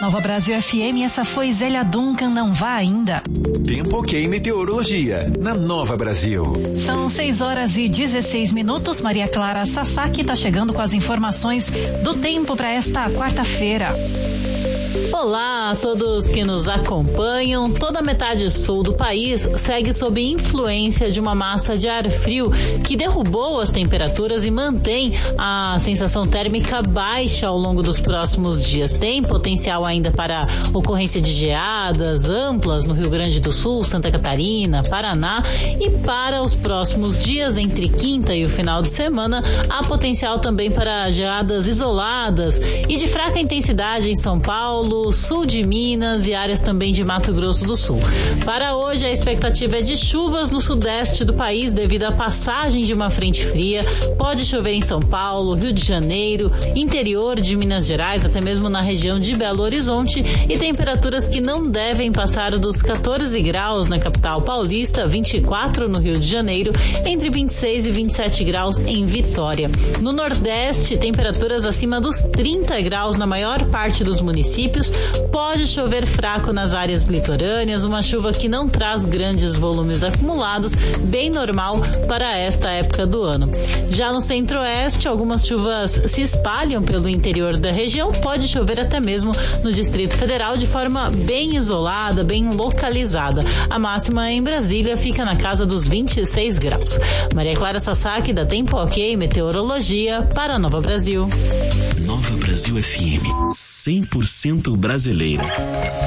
Nova Brasil FM, essa foi Zélia Duncan, não vá ainda. Tempo ok, meteorologia, na Nova Brasil. São 6h16. Maria Clara Sasaki está chegando com as informações do tempo para esta quarta-feira. Olá a todos que nos acompanham. Toda a metade sul do país segue sob influência de uma massa de ar frio que derrubou as temperaturas e mantém a sensação térmica baixa ao longo dos próximos dias. Tem potencial ainda para ocorrência de geadas amplas no Rio Grande do Sul, Santa Catarina, Paraná, e para os próximos dias, entre quinta e o final de semana, há potencial também para geadas isoladas e de fraca intensidade em São Paulo, sul de Minas e áreas também de Mato Grosso do Sul. Para hoje, a expectativa é de chuvas no sudeste do país devido à passagem de uma frente fria. Pode chover em São Paulo, Rio de Janeiro, interior de Minas Gerais, até mesmo na região de Belo Horizonte, e temperaturas que não devem passar dos 14 graus na capital paulista, 24 no Rio de Janeiro, entre 26 e 27 graus em Vitória. No Nordeste, temperaturas acima dos 30 graus na maior parte dos municípios. Pode chover fraco nas áreas litorâneas, uma chuva que não traz grandes volumes acumulados, bem normal para esta época do ano. Já no centro-oeste, algumas chuvas se espalham pelo interior da região, pode chover até mesmo no Distrito Federal de forma bem isolada, bem localizada. A máxima em Brasília fica na casa dos 26 graus. Maria Clara Sasaki, da Tempo Ok, Meteorologia, para Nova Brasil. Nova Brasil FM, 100% brasileira.